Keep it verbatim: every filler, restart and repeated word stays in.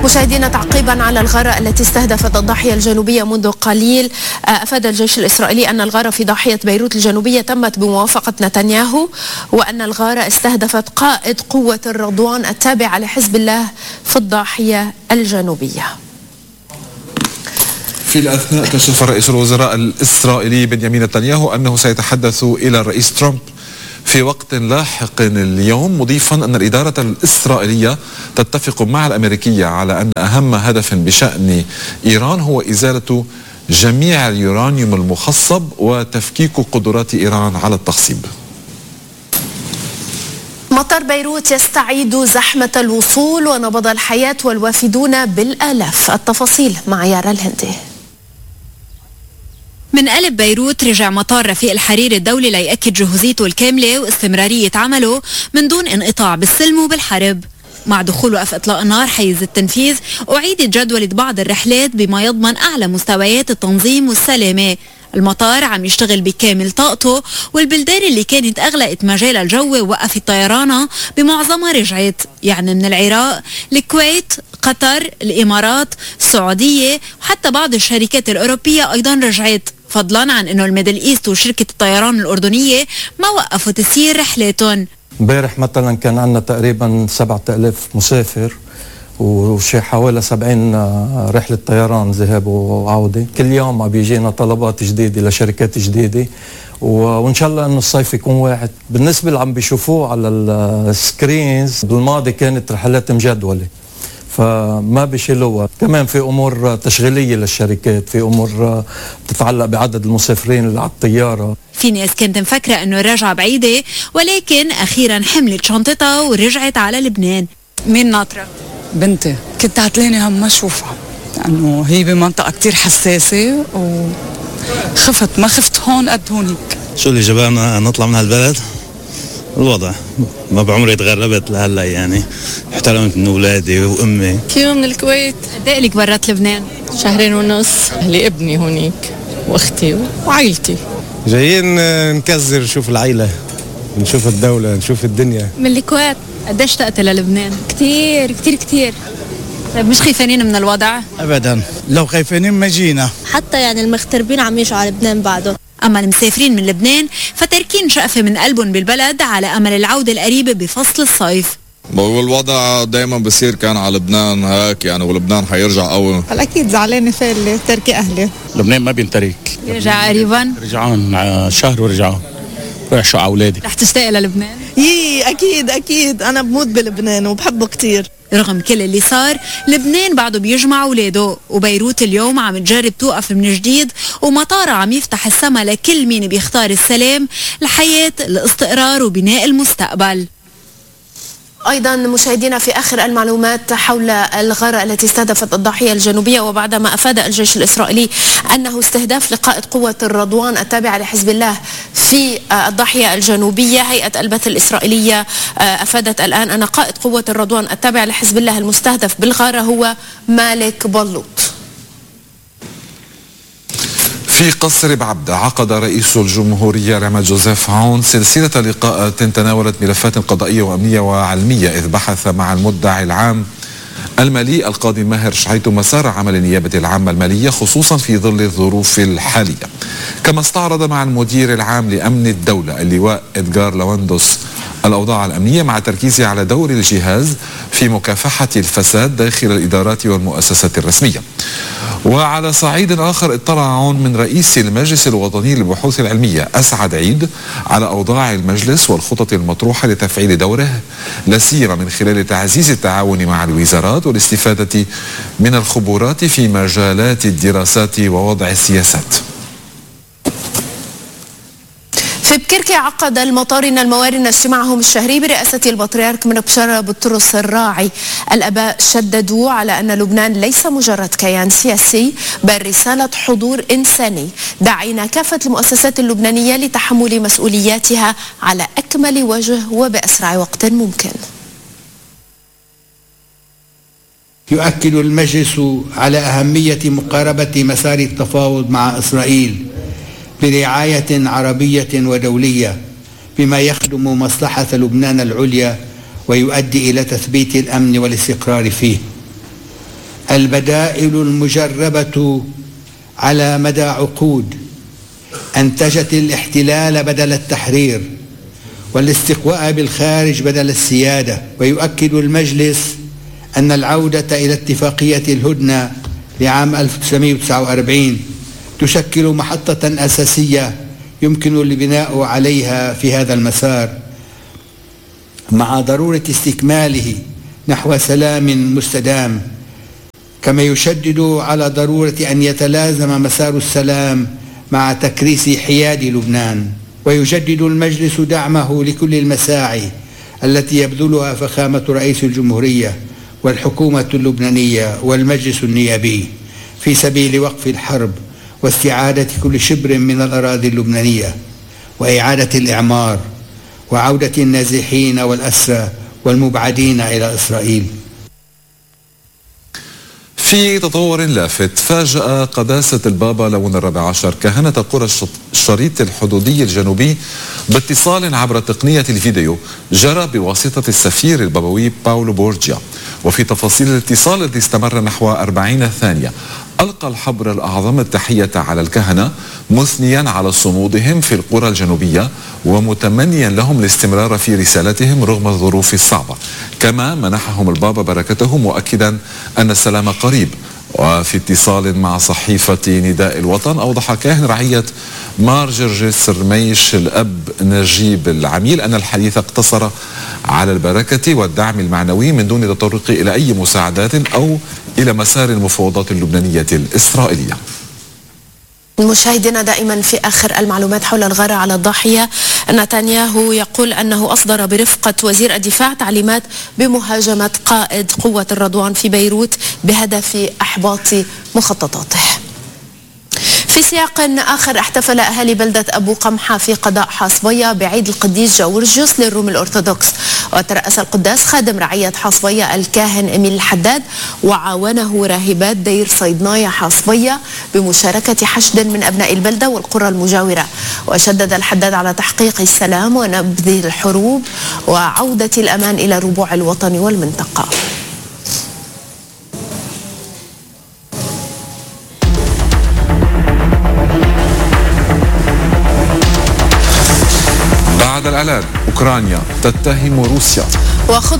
مشاهدينا، تعقيبا على الغارة التي استهدفت الضاحية الجنوبية منذ قليل، أفاد الجيش الإسرائيلي أن الغارة في ضاحية بيروت الجنوبية تمت بموافقة نتنياهو، وأن الغارة استهدفت قائد قوة الرضوان التابعة لحزب الله في الضاحية الجنوبية. في الأثناء كشف رئيس الوزراء الإسرائيلي بنيامين نتنياهو أنه سيتحدث إلى الرئيس ترامب في وقت لاحق اليوم، مضيفا أن الإدارة الإسرائيلية تتفق مع الأمريكية على أن أهم هدف بشأن إيران هو إزالة جميع اليورانيوم المخصب وتفكيك قدرات إيران على التخصيب. مطار بيروت يستعيد زحمة الوصول ونبض الحياة والوافدون بالآلاف. التفاصيل مع يارا الهندي. من قلب بيروت رجع مطار رفيق الحريري الدولي ليأكد جهوزيته الكاملة واستمرارية عمله من دون انقطاع بالسلم وبالحرب. مع دخول وقف إطلاق النار حيز التنفيذ أعيدت جدولة بعض الرحلات بما يضمن أعلى مستويات التنظيم والسلامة. المطار عم يشتغل بكامل طاقته، والبلدان اللي كانت أغلقت مجال الجو ووقفت طيرانها بمعظمها رجعت، يعني من العراق، الكويت، قطر، الإمارات، السعودية، وحتى بعض الشركات الأوروبية أيضا رجعت، فضلا عن أنه الميدل إيست وشركة الطيران الأردنية ما وقفوا تسيير رحلاتهم. امبارح مثلا كان عندنا تقريبا سبعة آلاف مسافر وشي حوالي سبعين رحلة طيران ذهاب وعودة. كل يوم عم بيجينا طلبات جديدة لشركات جديدة، وإن شاء الله إنه الصيف يكون واحد. بالنسبة اللي عم بيشوفوه على السكرينز، بالماضي كانت رحلات مجدولة فما بيشيلوها. كمان في أمور تشغيلية للشركات، في أمور تتعلق بعدد المسافرين اللي على الطيارة. في ناس كانت مفكرة إنه الرجعة بعيدة، ولكن أخيرا حملت شنطتها ورجعت على لبنان. مين ناطرة؟ بنتي. كنت عتلاني هم ما اشوفها لانه هي بمنطقه كتير حساسه، وخفت ما خفت هون قد هونيك. شو اللي جبرنا نطلع من هالبلد؟ الوضع ما بعمري تغربت لهلا، يعني احترمت من اولادي وامي. كيلو من الكويت. قد ايه لك برات لبنان؟ شهرين ونص. لي ابني هونيك واختي وعائلتي. جايين نكزر نشوف العيله، نشوف الدوله، نشوف الدنيا. من الكويت. قد ايش اشتقت للبنان؟ كتير كتير كتير. طيب مش خايفانين من الوضع؟ ابدا، لو خايفانين ما جينا. حتى يعني المغتربين عم يجوا على لبنان بعده. اما المسافرين من لبنان فتاركين شقفه من قلبهم بالبلد على امل العوده القريبه بفصل الصيف. والوضع دايما بصير كان على لبنان هيك يعني، ولبنان حيرجع قوي. اكيد زعلانه فالي تركي اهلي. لبنان ما بينترك. يرجع قريبا؟ رجعان شهر ورجعوا. رايح شو اولادي. رح تشتاقي للبنان؟ يي اكيد اكيد، انا بموت بلبنان وبحبه كتير. رغم كل اللي صار، لبنان بعده بيجمع اولاده، وبيروت اليوم عم تجرب توقف من جديد، ومطارها عم يفتح السما لكل مين بيختار السلام، الحياة، الاستقرار وبناء المستقبل. أيضا مشاهدينا، في آخر المعلومات حول الغارة التي استهدفت الضاحية الجنوبية، وبعدما أفاد الجيش الإسرائيلي أنه استهداف لقائد قوة الرضوان التابعة لحزب الله في الضاحية الجنوبية، هيئة البث الإسرائيلية أفادت الآن أن قائد قوة الرضوان التابعة لحزب الله المستهدف بالغارة هو مالك بلوط. في قصر بعبدة عقد رئيس الجمهورية العماد جوزيف عون سلسلة لقاءات تناولت ملفات قضائية وأمنية وعلمية، إذ بحث مع المدعي العام المالي القاضي ماهر شعيط مسار عمل النيابة العامة المالية خصوصا في ظل الظروف الحالية. كما استعرض مع المدير العام لأمن الدولة اللواء إدغار لواندوس الأوضاع الأمنية مع تركيزه على دور الجهاز في مكافحة الفساد داخل الإدارات والمؤسسات الرسمية. وعلى صعيد آخر، اطلع عون من رئيس المجلس الوطني للبحوث العلمية أسعد عيد على أوضاع المجلس والخطط المطروحة لتفعيل دوره، لا سيما من خلال تعزيز التعاون مع الوزارات والاستفادة من الخبرات في مجالات الدراسات ووضع السياسات. في بكركي عقد المطارنة الموارنة اجتماعهم الشهري برئاسة البطريرك من بشارة بطرس الراعي. الآباء شددوا على أن لبنان ليس مجرد كيان سياسي بل رسالة حضور إنساني، داعين كافة المؤسسات اللبنانية لتحمل مسؤولياتها على أكمل وجه وبأسرع وقت ممكن. يؤكد المجلس على أهمية مقاربة مسار التفاوض مع إسرائيل برعاية عربية ودولية بما يخدم مصلحة لبنان العليا ويؤدي إلى تثبيت الأمن والاستقرار فيه. البدائل المجربة على مدى عقود أنتجت الاحتلال بدل التحرير والاستقواء بالخارج بدل السيادة. ويؤكد المجلس أن العودة إلى اتفاقية الهدنة لعام ألف وتسعمائة وتسعة وأربعين تشكل محطة أساسية يمكن البناء عليها في هذا المسار، مع ضرورة استكماله نحو سلام مستدام، كما يشدد على ضرورة أن يتلازم مسار السلام مع تكريس حياد لبنان. ويجدد المجلس دعمه لكل المساعي التي يبذلها فخامة رئيس الجمهورية والحكومة اللبنانية والمجلس النيابي في سبيل وقف الحرب واستعادة كل شبر من الأراضي اللبنانية وإعادة الإعمار وعودة النازحين والأسرى والمبعدين إلى إسرائيل. في تطور لافت، فاجأ قداسة البابا لون الرابع عشر كهنة قرى الشريط الحدودي الجنوبي باتصال عبر تقنية الفيديو جرى بواسطة السفير البابوي باولو بورجيا. وفي تفاصيل الاتصال الذي استمر نحو أربعين ثانية، ألقى الحبر الأعظم التحية على الكهنة مثنيا على صمودهم في القرى الجنوبية ومتمنيا لهم الاستمرار في رسالتهم رغم الظروف الصعبة. كما منحهم البابا بركته مؤكدا أن السلام قريب. وفي اتصال مع صحيفة نداء الوطن، أوضح كاهن رعية مار جرجس رميش الأب نجيب العميل أن الحديث اقتصر على البركة والدعم المعنوي من دون التطرق إلى أي مساعدات أو إلى مسار المفاوضات اللبنانية الإسرائيلية. مشاهدينا دائما في آخر المعلومات حول الغارة على الضاحية، نتنياهو يقول أنه أصدر برفقة وزير الدفاع تعليمات بمهاجمة قائد قوة الرضوان في بيروت بهدف إحباط مخططاته. في سياق آخر، احتفل أهالي بلدة أبو قمحة في قضاء حاصبية بعيد القديس جورجيوس للروم الأرثوذكس، وترأس القداس خادم رعية حاصبية الكاهن إميل الحداد، وعاونه راهبات دير صيدنايا حاصبية بمشاركة حشد من أبناء البلدة والقرى المجاورة. وشدد الحداد على تحقيق السلام ونبذ الحروب وعودة الأمان إلى ربوع الوطن والمنطقة. بعد الإعلان، أوكرانيا تتهم روسيا.